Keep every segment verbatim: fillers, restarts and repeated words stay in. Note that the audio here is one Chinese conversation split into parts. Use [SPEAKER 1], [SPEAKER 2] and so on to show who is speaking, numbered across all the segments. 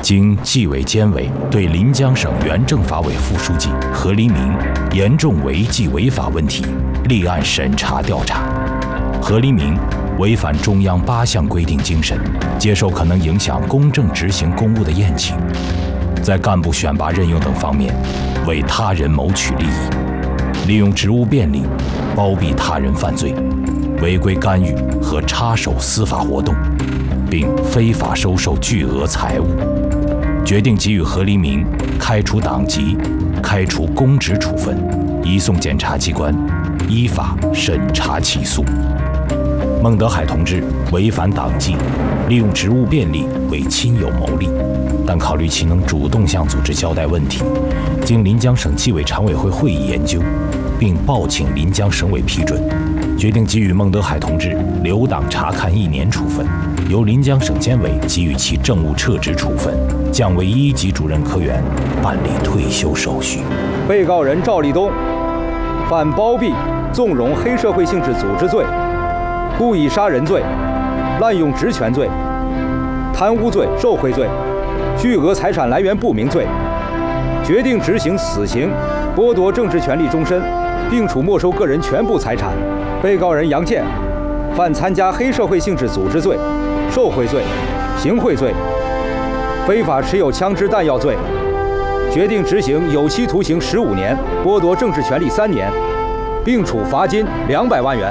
[SPEAKER 1] 经纪委监委对临江省原政法委副书记何黎明严重违纪违法问题立案审查调查，何黎明违反中央八项规定精神，接受可能影响公正执行公务的宴请，在干部选拔任用等方面为他人谋取利益，利用职务便利包庇他人犯罪，违规干预和插手司法活动，并非法收受巨额财物，决定给予何黎明开除党籍、开除公职处分，移送检察机关依法审查起诉。孟德海同志违反党纪，利用职务便利为亲友谋利，但考虑其能主动向组织交代问题，经临江省纪委常委会会议研究，并报请临江省委批准，决定给予孟德海同志留党察看一年处分，由临江省监委给予其政务撤职处分，降为一级主任科员，办理退休手续。
[SPEAKER 2] 被告人赵立东犯包庇、纵容黑社会性质组织罪、故意杀人罪、滥用职权罪、贪污罪、受贿罪、巨额财产来源不明罪，决定执行死刑，剥夺政治权利终身，并处没收个人全部财产。被告人杨建犯参加黑社会性质组织罪、受贿罪、行贿罪、非法持有枪支弹药罪，决定执行有期徒刑十五年，剥夺政治权利三年，并处罚金两百万元。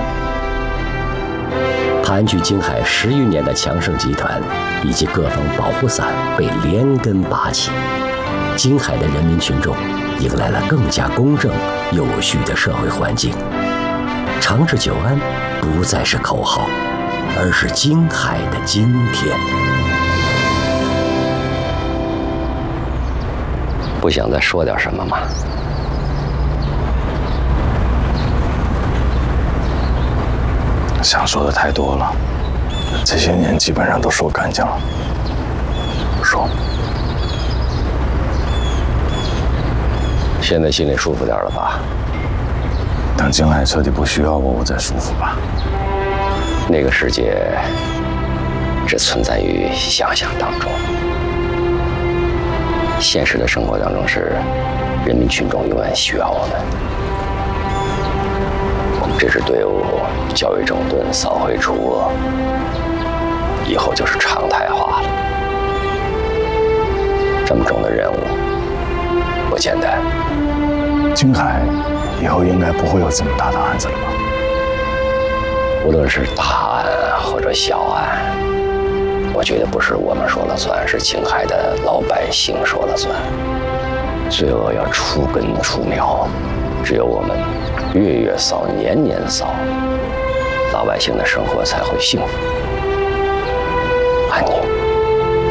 [SPEAKER 3] 盘踞京海十余年的强盛集团以及各方保护伞被连根拔起，京海的人民群众迎来了更加公正有序的社会环境。长治久安不再是口号，而是京海的今天。不想再说点什么吗？
[SPEAKER 4] 想说的太多了，这些年基本上都说干净了。说，
[SPEAKER 3] 现在心里舒服点了吧？
[SPEAKER 4] 等京海彻底不需要我，我再舒服吧。
[SPEAKER 3] 那个世界只存在于想象当中，现实的生活当中是人民群众永远需要我们。这支队伍教育整顿、扫黑除恶，以后就是常态化了。这么重的任务不简单。
[SPEAKER 4] 京海以后应该不会有这么大的案子了吧？
[SPEAKER 3] 无论是大案或者小案，我觉得不是我们说了算，是京海的老百姓说了算。罪恶要除根除苗，只有我们月月扫、年年扫，老百姓的生活才会幸福安宁。